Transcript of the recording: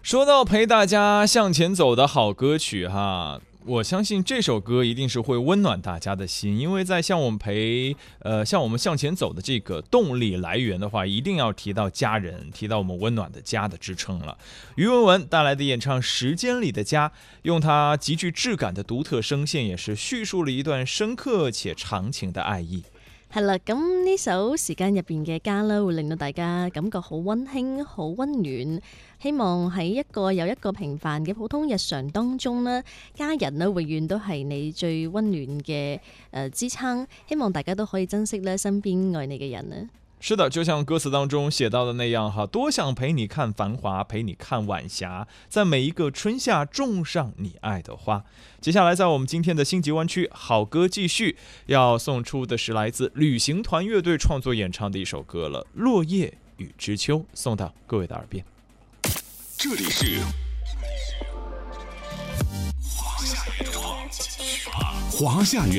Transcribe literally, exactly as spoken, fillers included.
说到陪大家向前走的好歌曲哈，我相信这首歌一定是会温暖大家的心，因为在向我们陪呃向我们向前走的这个动力来源的话，一定要提到家人，提到我们温暖的家的支撑了。于文文带来的演唱《时间里的家》，用她极具质感的独特声线，也是叙述了一段深刻且长情的爱意。 係啦，咁呢首時間入邊嘅家啦，會令到大家感覺好溫馨、好溫暖。希望喺一個又一個平凡嘅普通日常當中呢，家人呢永遠都係你最溫暖嘅誒支撐。希望大家都可以珍惜咧身邊愛你嘅人呢。 是的，就像歌词当中写到的那样哈，多想陪你看繁华，陪你看晚霞，在每一个春夏种上你爱的花。接下来在我们今天的星级湾区好歌继续，要送出的是来自旅行团乐队创作演唱的一首歌了，《落叶与知秋》，送到各位的耳边。 这里是华夏